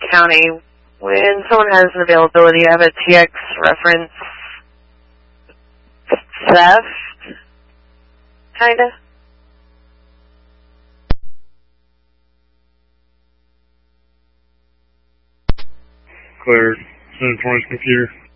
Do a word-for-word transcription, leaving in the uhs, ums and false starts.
County. When someone has an availability, I have a T X reference theft, kinda. Clear. Send it for his computer.